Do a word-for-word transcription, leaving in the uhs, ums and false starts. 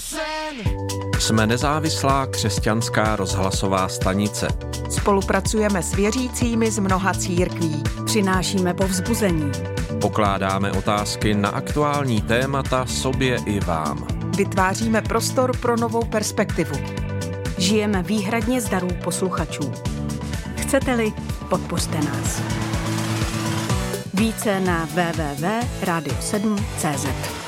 Jsme nezávislá křesťanská rozhlasová stanice. Spolupracujeme s věřícími z mnoha církví. Přinášíme povzbuzení. Pokládáme otázky na aktuální témata sobě i vám. Vytváříme prostor pro novou perspektivu. Žijeme výhradně z darů posluchačů. Chcete-li, podpořte nás. Více na w w w tečka radio sedm tečka cé zet.